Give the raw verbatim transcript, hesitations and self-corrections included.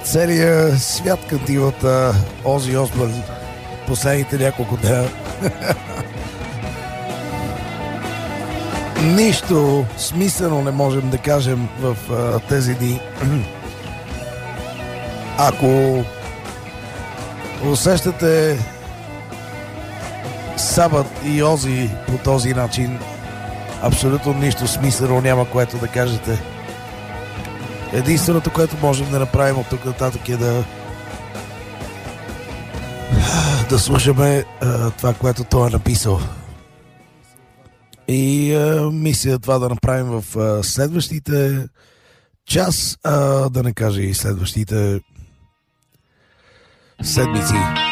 целият свят кантиват Ози Осбърн последните няколко дена. Нищо смислено не можем да кажем в а, тези дни. Ако усещате Сабат и Ози по този начин, абсолютно нищо смислено няма, което да кажете. Единственото, което можем да направим от тук нататък е да да слушаме а, това, което той е написал. И а, мисля това да направим в а, следващите час, а, да не кажа и следващите седмици.